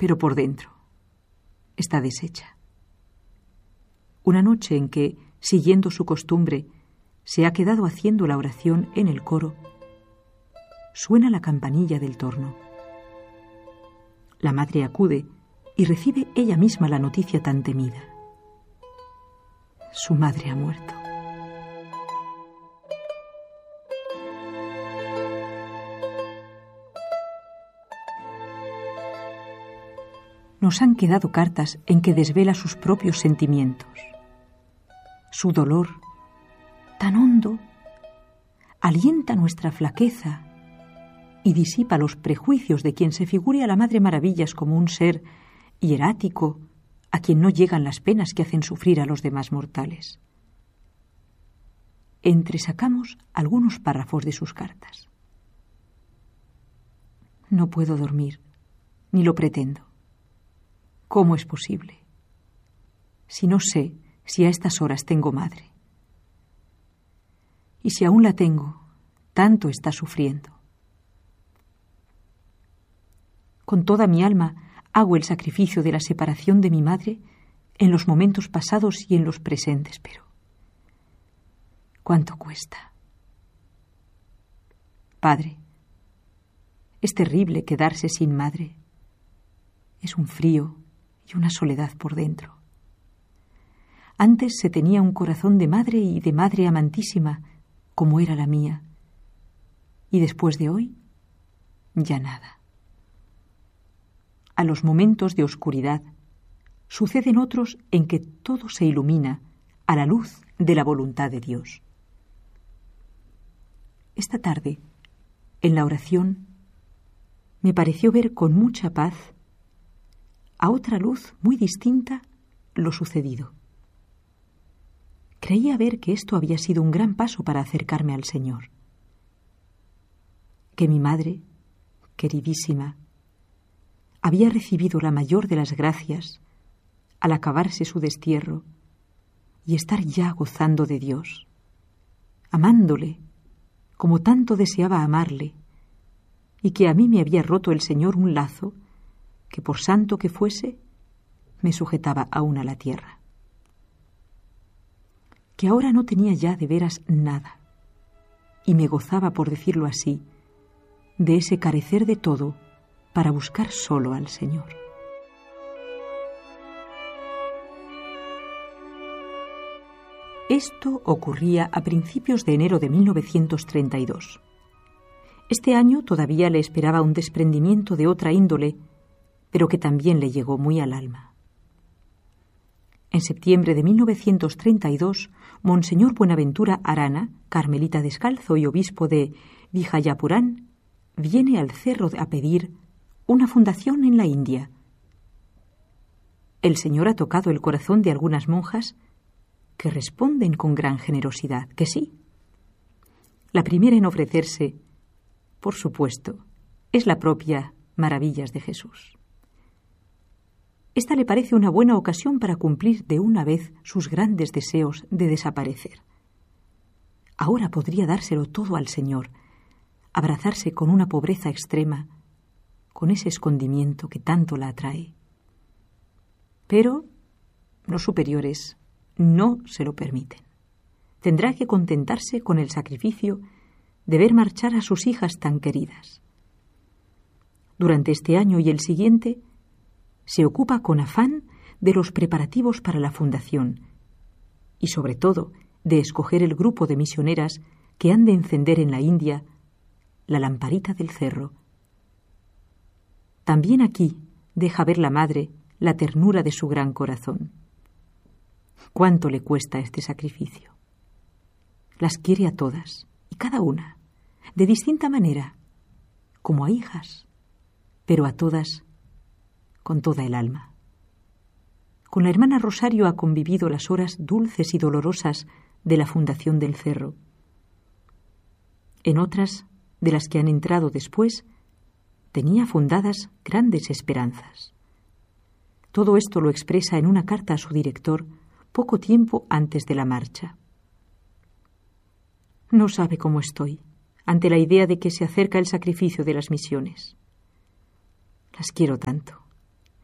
pero por dentro está deshecha. Una noche en que, siguiendo su costumbre, se ha quedado haciendo la oración en el coro, suena la campanilla del torno. La madre acude y recibe ella misma la noticia tan temida. Su madre ha muerto. Nos han quedado cartas en que desvela sus propios sentimientos. Su dolor, tan hondo, alienta nuestra flaqueza y disipa los prejuicios de quien se figure a la Madre Maravillas como un ser hierático a quien no llegan las penas que hacen sufrir a los demás mortales. Entresacamos algunos párrafos de sus cartas. No puedo dormir, ni lo pretendo. ¿Cómo es posible? Si no sé si a estas horas tengo madre. Y si aún la tengo, tanto está sufriendo. Con toda mi alma hago el sacrificio de la separación de mi madre en los momentos pasados y en los presentes, pero ¿cuánto cuesta? Padre, es terrible quedarse sin madre. Es un frío y una soledad por dentro. Antes se tenía un corazón de madre y de madre amantísima, como era la mía. Y después de hoy, ya nada. A los momentos de oscuridad suceden otros en que todo se ilumina a la luz de la voluntad de Dios. Esta tarde, en la oración, me pareció ver con mucha paz, a otra luz muy distinta, lo sucedido. Creía ver que esto había sido un gran paso para acercarme al Señor. Que mi madre, queridísima, había recibido la mayor de las gracias al acabarse su destierro y estar ya gozando de Dios, amándole como tanto deseaba amarle, y que a mí me había roto el Señor un lazo que, por santo que fuese, me sujetaba aún a la tierra. Que ahora no tenía ya de veras nada, y me gozaba, por decirlo así, de ese carecer de todo para buscar solo al Señor. Esto ocurría a principios de enero de 1932. Este año todavía le esperaba un desprendimiento de otra índole, pero que también le llegó muy al alma. En septiembre de 1932, Monseñor Buenaventura Arana, carmelita descalzo y obispo de Vijayapurán, viene al cerro a pedir una fundación en la India. El Señor ha tocado el corazón de algunas monjas que responden con gran generosidad que sí. La primera en ofrecerse, por supuesto, es la propia Maravillas de Jesús. Esta le parece una buena ocasión para cumplir de una vez sus grandes deseos de desaparecer. Ahora podría dárselo todo al Señor, abrazarse con una pobreza extrema, con ese escondimiento que tanto la atrae. Pero los superiores no se lo permiten. Tendrá que contentarse con el sacrificio de ver marchar a sus hijas tan queridas. Durante este año y el siguiente, se ocupa con afán de los preparativos para la fundación y, sobre todo, de escoger el grupo de misioneras que han de encender en la India la lamparita del cerro. También aquí deja ver la madre la ternura de su gran corazón. ¿Cuánto le cuesta este sacrificio? Las quiere a todas, y cada una, de distinta manera, como a hijas, pero a todas con toda el alma. Con la hermana Rosario ha convivido las horas dulces y dolorosas de la fundación del cerro. En otras, de las que han entrado después, tenía fundadas grandes esperanzas. Todo esto lo expresa en una carta a su director poco tiempo antes de la marcha. No sabe cómo estoy ante la idea de que se acerca el sacrificio de las misiones. Las quiero tanto,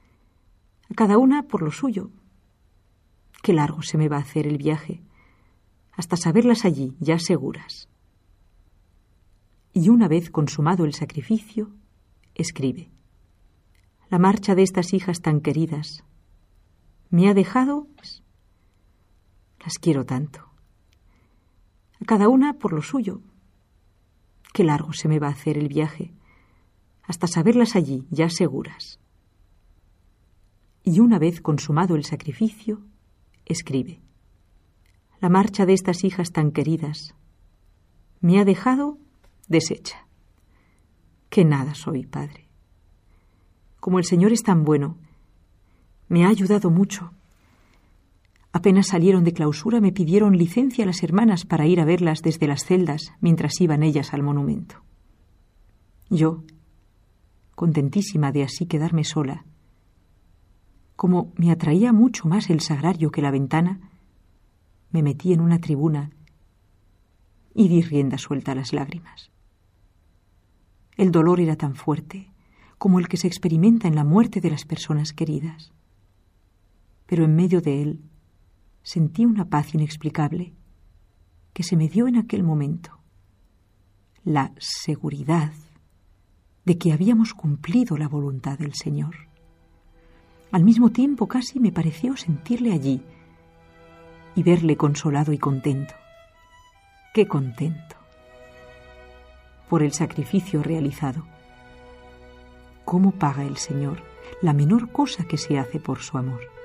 a cada una por lo suyo. Qué largo se me va a hacer el viaje, hasta saberlas allí ya seguras. Y una vez consumado el sacrificio, escribe: la marcha de estas hijas tan queridas me ha dejado... Las quiero tanto. A cada una por lo suyo. Qué largo se me va a hacer el viaje, hasta saberlas allí ya seguras. Y una vez consumado el sacrificio, escribe: la marcha de estas hijas tan queridas me ha dejado deshecha. Que nada soy, Padre. Como el Señor es tan bueno, me ha ayudado mucho. Apenas salieron de clausura me pidieron licencia las hermanas para ir a verlas desde las celdas mientras iban ellas al monumento. Yo, contentísima de así quedarme sola, como me atraía mucho más el sagrario que la ventana, me metí en una tribuna y di rienda suelta a las lágrimas. El dolor era tan fuerte como el que se experimenta en la muerte de las personas queridas. Pero en medio de él sentí una paz inexplicable que se me dio en aquel momento. La seguridad de que habíamos cumplido la voluntad del Señor. Al mismo tiempo casi me pareció sentirle allí y verle consolado y contento. ¡Qué contento! Por el sacrificio realizado. ¿Cómo paga el Señor la menor cosa que se hace por su amor?